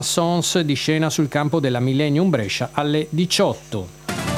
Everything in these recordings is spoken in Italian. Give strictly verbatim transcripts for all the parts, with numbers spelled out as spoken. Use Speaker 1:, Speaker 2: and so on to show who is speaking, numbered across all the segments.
Speaker 1: Sons di scena sul campo della Millennium Brescia alle diciotto.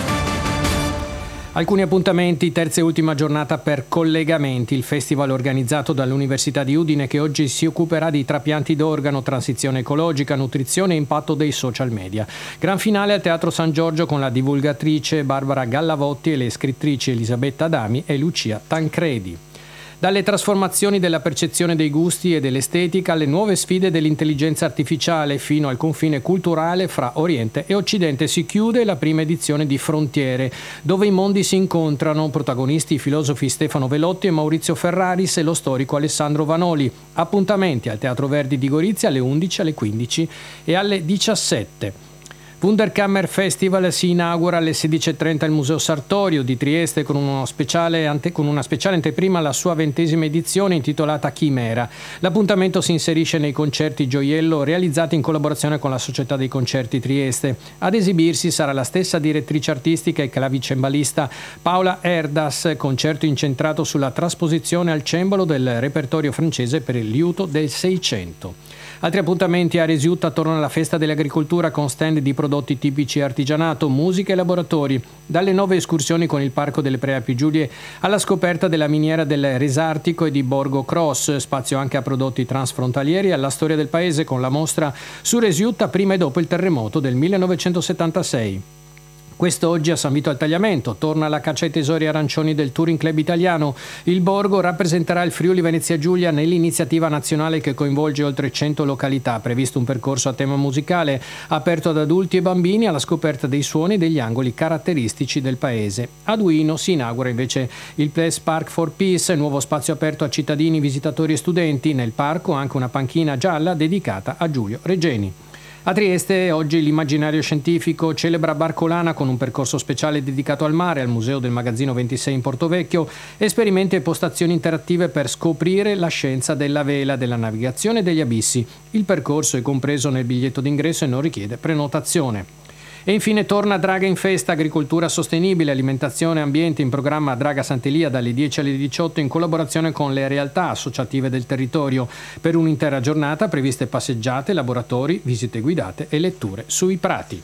Speaker 1: Alcuni appuntamenti, terza e ultima giornata per Collegamenti, il festival organizzato dall'Università di Udine che oggi si occuperà di trapianti d'organo, transizione ecologica, nutrizione e impatto dei social media. Gran finale al Teatro San Giorgio con la divulgatrice Barbara Gallavotti e le scrittrici Elisabetta Adami e Lucia Tancredi. Dalle trasformazioni della percezione dei gusti e dell'estetica alle nuove sfide dell'intelligenza artificiale fino al confine culturale fra Oriente e Occidente si chiude la prima edizione di Frontiere, dove i mondi si incontrano, protagonisti i filosofi Stefano Velotti e Maurizio Ferraris e lo storico Alessandro Vanoli. Appuntamenti al Teatro Verdi di Gorizia alle undici, alle quindici e alle diciassette. Wunderkammer Festival si inaugura alle sedici e trenta al Museo Sartorio di Trieste con, uno speciale ante, con una speciale anteprima alla sua ventesima edizione intitolata Chimera. L'appuntamento si inserisce nei concerti Gioiello realizzati in collaborazione con la Società dei Concerti Trieste. Ad esibirsi sarà la stessa direttrice artistica e clavicembalista Paola Erdas, concerto incentrato sulla trasposizione al cembalo del repertorio francese per il liuto del Seicento. Altri appuntamenti a Resiutta attorno alla festa dell'agricoltura con stand di prodotti tipici e artigianato, musica e laboratori. Dalle nove escursioni con il Parco delle Prealpi Giulie alla scoperta della miniera del Resartico e di Borgo Cross, spazio anche a prodotti transfrontalieri e alla storia del paese con la mostra su Resiutta prima e dopo il terremoto del millenovecentosettantasei. Questo oggi a San Vito al Tagliamento, torna la caccia ai tesori arancioni del Touring Club Italiano. Il Borgo rappresenterà il Friuli Venezia Giulia nell'iniziativa nazionale che coinvolge oltre cento località, previsto un percorso a tema musicale aperto ad adulti e bambini alla scoperta dei suoni e degli angoli caratteristici del paese. A Duino si inaugura invece il Place Park for Peace, nuovo spazio aperto a cittadini, visitatori e studenti. Nel parco anche una panchina gialla dedicata a Giulio Regeni. A Trieste oggi l'immaginario scientifico celebra Barcolana con un percorso speciale dedicato al mare al Museo del Magazzino ventisei in Portovecchio, esperimenti e postazioni interattive per scoprire la scienza della vela, della navigazione e degli abissi. Il percorso è compreso nel biglietto d'ingresso e non richiede prenotazione. E infine torna Draga in Festa, agricoltura sostenibile, alimentazione e ambiente in programma a Draga Sant'Elia dalle dieci alle diciotto in collaborazione con le realtà associative del territorio. Per un'intera giornata previste passeggiate, laboratori, visite guidate e letture sui prati.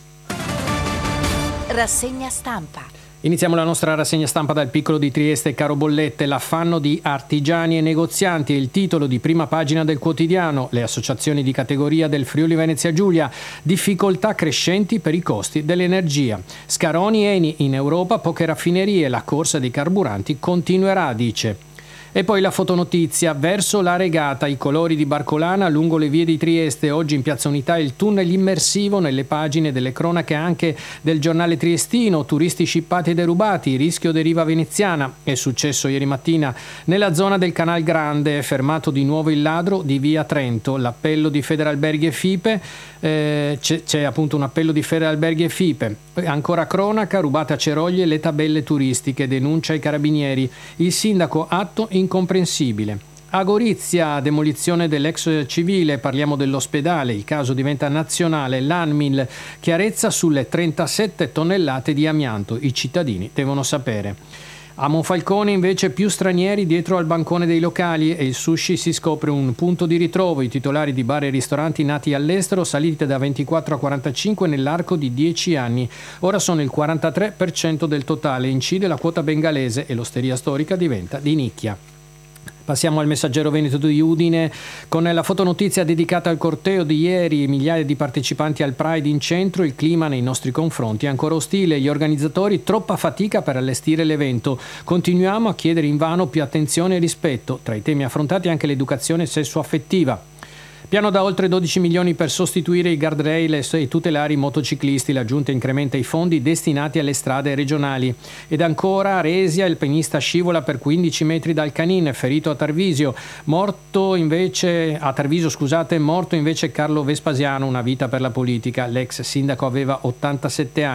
Speaker 2: Rassegna stampa.
Speaker 1: Iniziamo la nostra rassegna stampa dal piccolo di Trieste. Caro Bollette, l'affanno di artigiani e negozianti è il titolo di prima pagina del quotidiano. Le associazioni di categoria del Friuli Venezia Giulia, difficoltà crescenti per i costi dell'energia. Scaroni Eni, in Europa poche raffinerie, la corsa dei carburanti continuerà, dice. E poi la fotonotizia, verso la regata, i colori di Barcolana lungo le vie di Trieste, oggi in Piazza Unità il tunnel immersivo nelle pagine delle cronache anche del giornale triestino, turisti scippati e derubati, rischio deriva veneziana, è successo ieri mattina nella zona del Canal Grande, fermato di nuovo il ladro di via Trento, l'appello di Federalberghi e Fipe, eh, c'è, c'è appunto un appello di Federalberghi e Fipe, ancora cronaca, rubate a Ceroglie le tabelle turistiche, denuncia ai carabinieri, il sindaco atto incomprensibile. A Gorizia, demolizione dell'ex civile, parliamo dell'ospedale, il caso diventa nazionale, l'Anmil, chiarezza sulle trentasette tonnellate di amianto, i cittadini devono sapere. A Monfalcone invece più stranieri dietro al bancone dei locali e il sushi si scopre un punto di ritrovo, i titolari di bar e ristoranti nati all'estero salite da ventiquattro a quarantacinque nell'arco di dieci anni, ora sono il quarantatré per cento del totale, incide la quota bengalese e l'osteria storica diventa di nicchia. Passiamo al Messaggero Veneto di Udine con la fotonotizia dedicata al corteo di ieri, migliaia di partecipanti al Pride in centro, il clima nei nostri confronti è ancora ostile, gli organizzatori troppa fatica per allestire l'evento, continuiamo a chiedere invano più attenzione e rispetto, tra i temi affrontati anche l'educazione sessuaffettiva. Piano da oltre dodici milioni per sostituire i guardrail e tutelare i motociclisti. La Giunta incrementa i fondi destinati alle strade regionali. Ed ancora a Resia il pennista scivola per quindici metri dal Canin, ferito a Tarvisio. Morto invece a Tarvisio, scusate, morto invece Carlo Vespasiano, una vita per la politica. L'ex sindaco aveva ottantasette anni.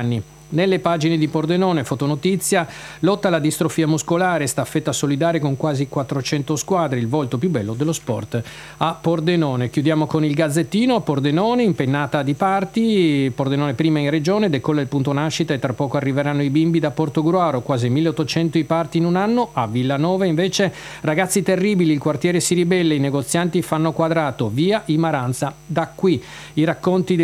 Speaker 1: Nelle pagine di Pordenone, fotonotizia, lotta alla distrofia muscolare, staffetta solidale con quasi quattrocento squadre, il volto più bello dello sport a Pordenone. Chiudiamo con il Gazzettino, Pordenone, impennata di parti, Pordenone prima in regione, decolla il punto nascita e tra poco arriveranno i bimbi da Portogruaro, quasi milleottocento i parti in un anno. A Villanova invece, ragazzi terribili, il quartiere si ribella, i negozianti fanno quadrato, via i Maranza da qui. I racconti